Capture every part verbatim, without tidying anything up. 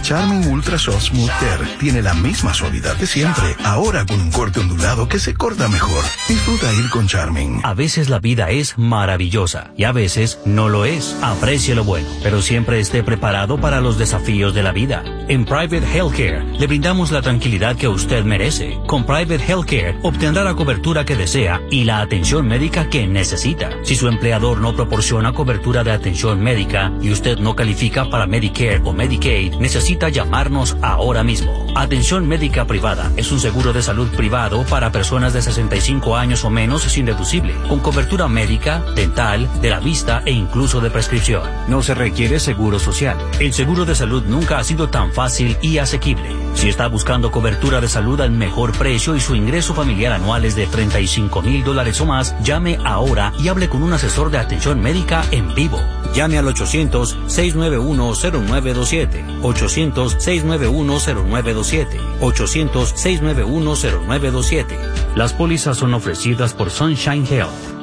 Charming Ultra Soft Smooth Care tiene la misma suavidad de siempre, ahora con un corte ondulado que se corta mejor. Disfruta ir con Charming. A veces la vida es maravillosa y a veces no lo es. Aprecie lo bueno, pero siempre esté preparado para los desafíos de la vida. En Private Healthcare le brindamos la tranquilidad que usted merece. Con Private Healthcare obtendrá la cobertura que desea y la atención médica que necesita. Si su empleador no proporciona cobertura de atención médica y usted no califica para Medicare o Medicaid, necesita llamarnos ahora mismo. Atención médica privada es un seguro de salud privado para personas de sesenta y cinco años o menos sin deducible, con cobertura médica, dental, de la vista e incluso de prescripción. No se requiere seguro social. El seguro de salud nunca ha sido tan fácil y asequible. Si está buscando cobertura de salud al mejor precio y su ingreso familiar anual es de treinta y cinco mil dólares o más, llame ahora y hable con un asesor de atención médica en vivo. Llame al ochocientos, seis nueve uno, cero nueve dos siete. ochocientos, seis nueve uno, cero nueve dos siete. ochocientos, seis nueve uno, cero nueve dos siete. Las pólizas son ofrecidas por Sunshine Health.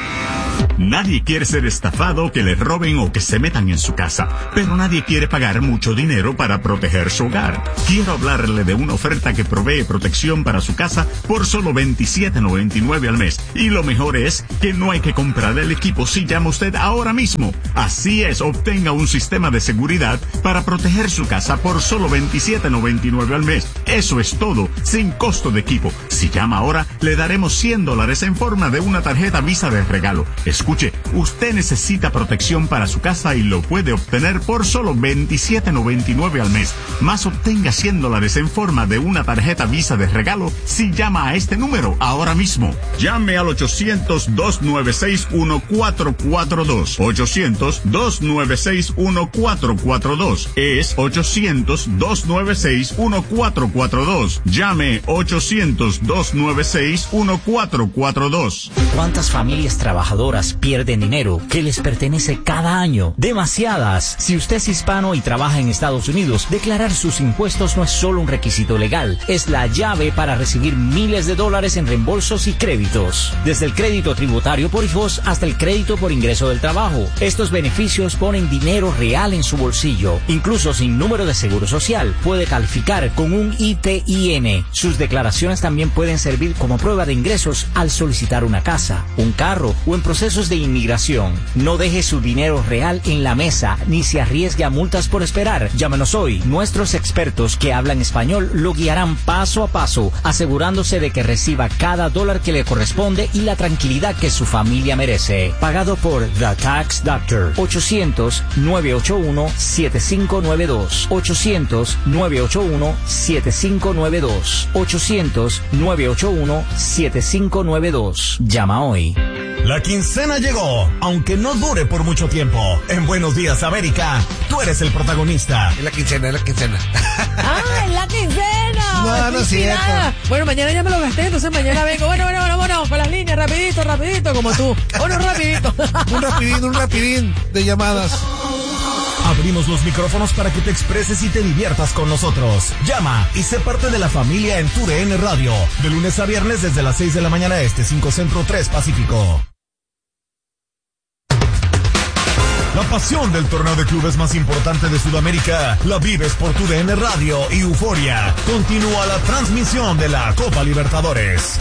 Nadie quiere ser estafado, que le roben o que se metan en su casa, pero nadie quiere pagar mucho dinero para proteger su hogar. Quiero hablarle de una oferta que provee protección para su casa por solo veintisiete noventa y nueve al mes. Y lo mejor es que no hay que comprar el equipo si llama usted ahora mismo. Así es, obtenga un sistema de seguridad para proteger su casa por solo veintisiete noventa y nueve al mes. Eso es todo, sin costo de equipo. Si llama ahora, le daremos cien dólares en forma de una tarjeta Visa de regalo. Escuche, usted necesita protección para su casa y lo puede obtener por solo veintisiete noventa y nueve al mes. Más obtenga cien dólares en forma de una tarjeta Visa de regalo si llama a este número ahora mismo. Llame al ochocientos, dos nueve seis, uno cuatro cuatro dos. ochocientos, dos nueve seis, uno cuatro cuatro dos. Es ochocientos, dos nueve seis, uno cuatro cuatro dos. Llame ochocientos, dos nueve seis, uno cuatro cuatro dos. ¿Cuántas familias trabajadoras pierden dinero que les pertenece cada año? Demasiadas. Si usted es hispano y trabaja en Estados Unidos, declarar sus impuestos no es solo un requisito legal, es la llave para recibir miles de dólares en reembolsos y créditos. Desde el crédito tributario por hijos hasta el crédito por ingreso del trabajo. Estos beneficios ponen dinero real en su bolsillo. Incluso sin número de seguro social, puede calificar con un I T I N. Sus declaraciones también pueden servir como prueba de ingresos al solicitar una casa, un carro o en procesos de inmigración. No deje su dinero real en la mesa ni se arriesgue a multas por esperar. Llámenos hoy. Nuestros expertos que hablan español lo guiarán paso a paso, asegurándose de que reciba cada dólar que le corresponde y la tranquilidad que su familia merece. Pagado por The Tax Doctor. ochocientos, nueve ocho uno, siete cinco nueve dos. ochocientos, nueve ocho uno, siete cinco nueve dos. ochocientos, nueve ocho uno, siete cinco nueve dos. Llama hoy. La quincena llegó, aunque no dure por mucho tiempo. En Buenos Días América, tú eres el protagonista. Es la quincena, es la quincena. ¡Ah, es la quincena! No, no es cierto. Bueno, mañana ya me lo gasté, entonces mañana vengo. Bueno, bueno, bueno, bueno, con las líneas, rapidito, rapidito, como tú. Bueno, rapidito. Un rapidín, un rapidín de llamadas. Abrimos los micrófonos para que te expreses y te diviertas con nosotros. Llama y sé parte de la familia en tu D N Radio. De lunes a viernes desde las seis de la mañana este, cinco Centro, tres Pacífico. La pasión del torneo de clubes más importante de Sudamérica la vives por tu D N Radio y Euforia. Continúa la transmisión de la Copa Libertadores.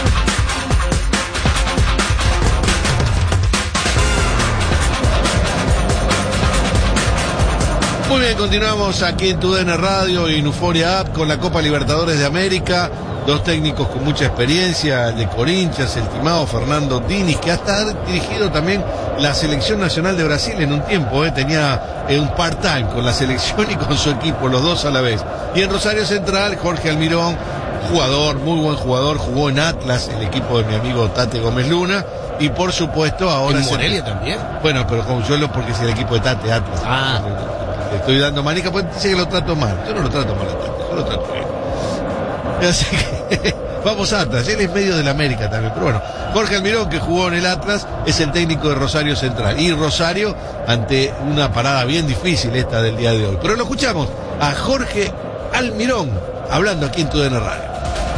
Muy bien, continuamos aquí en tu D N Radio y en Euforia App con la Copa Libertadores de América. Dos técnicos con mucha experiencia, el de Corinthians, el timado Fernando Diniz, que hasta ha dirigido también la Selección Nacional de Brasil en un tiempo, ¿eh? tenía eh, un part-time con la selección y con su equipo, los dos a la vez. Y en Rosario Central, Jorge Almirón, jugador, muy buen jugador, jugó en Atlas, el equipo de mi amigo Tate Gómez Luna, y por supuesto ahora... ¿En Morelia el... también? Bueno, pero como yo lo, porque es el equipo de Tate, Atlas. Ah. Le estoy dando manica, pues dice que lo trato mal. Yo no lo trato mal a Tate, yo lo trato bien. Así que vamos a Atlas, él es medio del América también, pero bueno, Jorge Almirón, que jugó en el Atlas, es el técnico de Rosario Central, y Rosario ante una parada bien difícil esta del día de hoy, pero lo escuchamos a Jorge Almirón hablando aquí en tu D N Radio.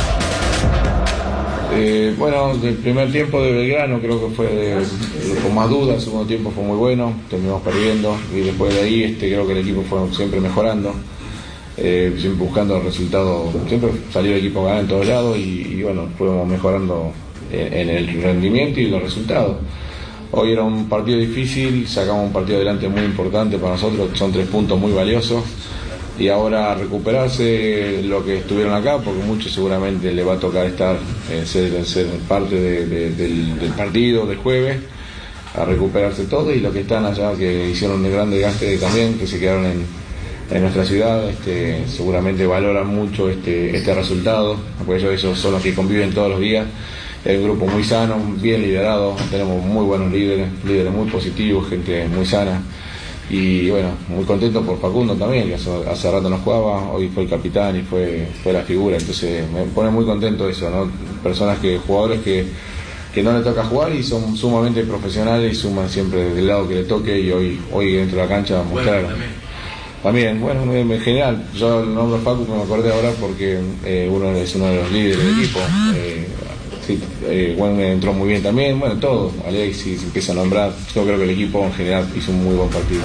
Eh, bueno, del primer tiempo de Belgrano creo que fue de, de, con más dudas, el segundo tiempo fue muy bueno, terminamos perdiendo y después de ahí este, creo que el equipo fue siempre mejorando. eh, siempre buscando el resultado, siempre salió el equipo a ganar en todos lados y, y bueno, fuimos mejorando en, en el rendimiento y los resultados. Hoy era un partido difícil, sacamos un partido adelante muy importante para nosotros, son tres puntos muy valiosos y ahora recuperarse lo que estuvieron acá, porque muchos seguramente le va a tocar estar, eh, ser, ser parte de, de, del, del partido del jueves, a recuperarse todo, y los que están allá que hicieron un gran desgaste también, que se quedaron en, en nuestra ciudad, este, seguramente valoran mucho este, este resultado, porque ellos, ellos son los que conviven todos los días. Es un grupo muy sano, bien liderado, tenemos muy buenos líderes, líderes muy positivos, gente muy sana. Y bueno, muy contento por Facundo también, que hace, hace rato no jugaba, hoy fue el capitán y fue, fue la figura, entonces me pone muy contento eso, ¿no? Personas que, jugadores que, que no le toca jugar y son sumamente profesionales y suman siempre del lado que le toque, y hoy, hoy dentro de la cancha mostraron. Bueno, también, bueno, en general, yo el nombre Facu me acordé ahora porque eh, uno es uno de los líderes del equipo. Eh, sí, eh, Juan entró muy bien también, bueno, todo, Alexis empieza a nombrar. Yo creo que el equipo en general hizo un muy buen partido.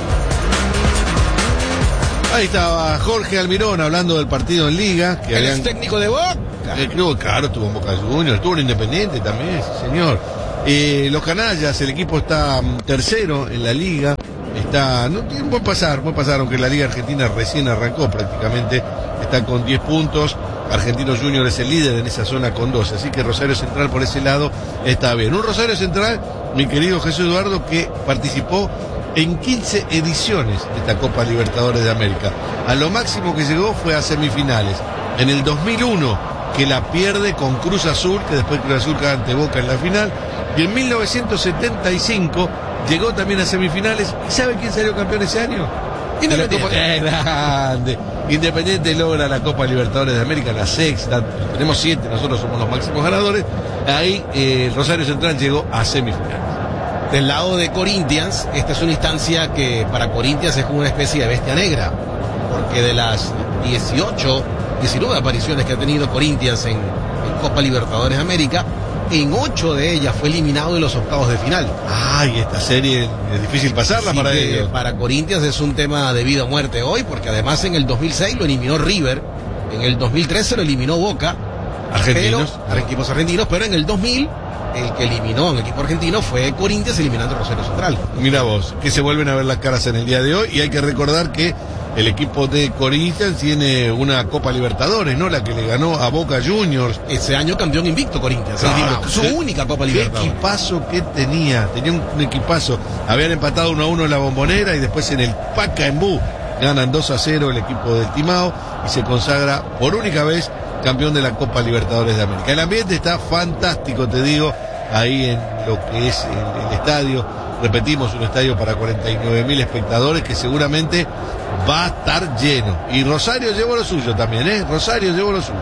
Ahí estaba Jorge Almirón hablando del partido en Liga. Que ¿Él habían... es técnico de Boca? Eh, creo, claro, estuvo en Boca Juniors, estuvo en Independiente también, sí, señor. Eh, los canallas, el equipo está um, tercero en la Liga. Está, no tiene, puede pasar, puede pasar, aunque la Liga Argentina recién arrancó prácticamente. Está con diez puntos. Argentinos Juniors es el líder en esa zona con doce, así que Rosario Central por ese lado está bien. Un Rosario Central, mi querido Jesús Eduardo, que participó en quince ediciones de esta Copa Libertadores de América. A lo máximo que llegó fue a semifinales. En el dos mil uno, que la pierde con Cruz Azul, que después Cruz Azul cae ante Boca en la final. Y en mil novecientos setenta y cinco llegó también a semifinales. ¿Y sabe quién salió campeón ese año? Independiente. Grande. Independiente logra la Copa Libertadores de América, la sexta. Tenemos siete, nosotros somos los máximos ganadores. Ahí eh, Rosario Central llegó a semifinales. Del lado de Corinthians, esta es una instancia que para Corinthians es como una especie de bestia negra, porque de las dieciocho, diecinueve apariciones que ha tenido Corinthians en, en Copa Libertadores de América, en ocho de ellas fue eliminado en los octavos de final. Ay, esta serie es difícil pasarla. Así para ellos. Para Corinthians es un tema de vida o muerte hoy, porque además en el dos mil seis lo eliminó River, en el dos mil trece lo eliminó Boca, argentinos, pero, equipos argentinos, pero en el dos mil el que eliminó a un equipo argentino fue Corinthians eliminando a Rosario Central. Mira vos, que se vuelven a ver las caras en el día de hoy, y hay que recordar que el equipo de Corinthians tiene una Copa Libertadores, ¿no? La que le ganó a Boca Juniors. Ese año campeón invicto Corinthians. Claro, su ¿qué, única Copa Libertadores. Qué equipazo que tenía. Tenía un, un equipazo. Habían empatado uno a uno en la Bombonera y después en el Pacaembu ganan dos a cero el equipo del Timao y se consagra por única vez campeón de la Copa Libertadores de América. El ambiente está fantástico, te digo, ahí en lo que es el, el estadio. Repetimos, un estadio para cuarenta y nueve mil espectadores que seguramente va a estar lleno. Y Rosario llevó lo suyo también, ¿eh? Rosario llevó lo suyo.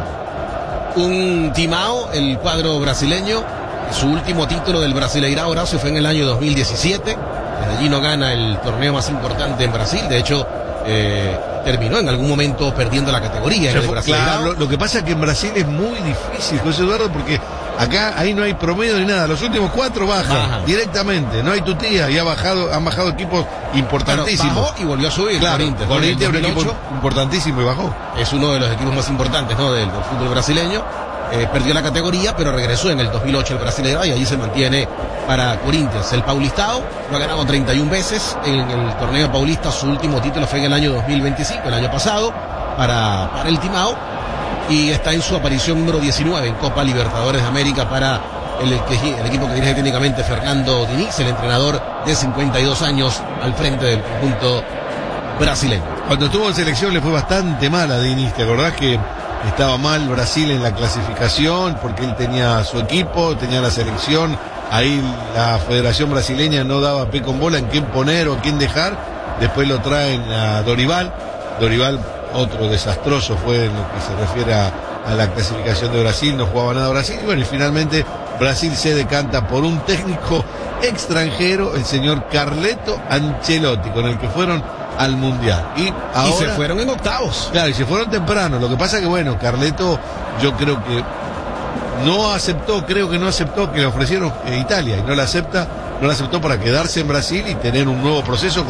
Un Timao, el cuadro brasileño, su último título del Brasileirao Horacio fue en el año dos mil diecisiete. Desde allí no gana el torneo más importante en Brasil. De hecho, eh, terminó en algún momento perdiendo la categoría en el Brasileirao. Claro, lo, lo que pasa es que en Brasil es muy difícil, José Eduardo, porque acá ahí no hay promedio ni nada. Los últimos cuatro bajan Baja. directamente. No hay tutía. Y ha bajado, han bajado equipos importantísimos. Bueno, bajó y volvió a subir. Claro, Corinthians, Corinthians es un equipo importantísimo y bajó. Es uno de los equipos más importantes, ¿no? del, del fútbol brasileño. Eh, perdió la categoría, pero regresó en el dos mil ocho el Brasileirao y allí se mantiene para Corinthians. El Paulistao lo ha ganado treinta y una veces. En el torneo paulista su último título fue en el año dos mil veinticinco, el año pasado, para, para el Timao. Y está en su aparición número diecinueve en Copa Libertadores de América para el, el, el equipo que dirige técnicamente Fernando Diniz, el entrenador de cincuenta y dos años al frente del conjunto brasileño. Cuando estuvo en selección le fue bastante mal a Diniz, ¿te acordás que estaba mal Brasil en la clasificación porque él tenía su equipo, tenía la selección? Ahí la Federación Brasileña no daba pie con bola en quién poner o quién dejar. Después lo traen a Dorival. Dorival, otro desastroso fue en lo que se refiere a, a la clasificación de Brasil, no jugaba nada Brasil, y bueno, y finalmente Brasil se decanta por un técnico extranjero, el señor Carleto Ancelotti, con el que fueron al Mundial. Y, ahora, y se fueron en octavos. Claro, y se fueron temprano. Lo que pasa que, bueno, Carleto, yo creo que no aceptó, creo que no aceptó que le ofrecieron en Italia, y no la acepta, no la aceptó para quedarse en Brasil y tener un nuevo proceso con el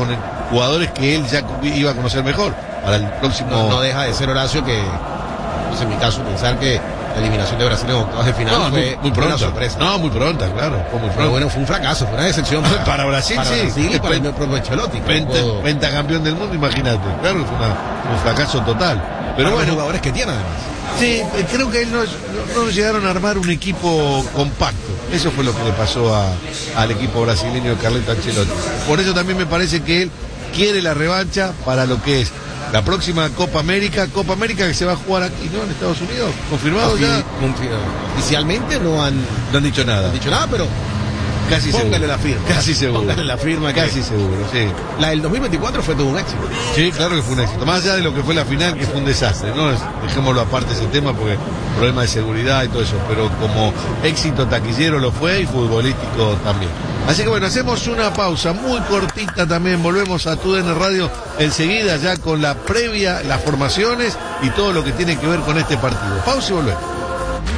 jugadores que él ya iba a conocer mejor para el próximo. No, no deja de ser, Horacio, que pues en mi caso pensar que la eliminación de Brasil en octavos de final no, fue muy, muy pronta. una sorpresa. No, muy pronta, claro. Fue muy pronta. Pero bueno, fue un fracaso, fue una decepción para, para Brasil, para sí. Brasil y para Pen, el propio Ancelotti. Penta, pentacampeón del mundo, imagínate. Claro, fue una, un fracaso total. Pero para bueno, los jugadores que tiene además. Sí, creo que él no, no, no llegaron a armar un equipo compacto. Eso fue lo que le pasó a, al equipo brasileño de Carleto Ancelotti. Por eso también me parece que él quiere la revancha para lo que es la próxima Copa América, Copa América que se va a jugar aquí, ¿no? En Estados Unidos, confirmado Ofi- ya. Oficialmente no han, no han dicho nada. No han dicho nada, pero casi póngale seguro. la firma. Casi seguro. Póngale la firma. Casi que... seguro, sí. La del dos mil veinticuatro fue todo un éxito. Sí, claro que fue un éxito. Más allá de lo que fue la final, que fue un desastre, ¿no? Dejémoslo aparte ese tema porque problema de seguridad y todo eso, pero como éxito taquillero lo fue y futbolístico también. Así que bueno, hacemos una pausa muy cortita también, volvemos a Tu D N Radio enseguida ya con la previa, las formaciones y todo lo que tiene que ver con este partido. Pausa y volvemos.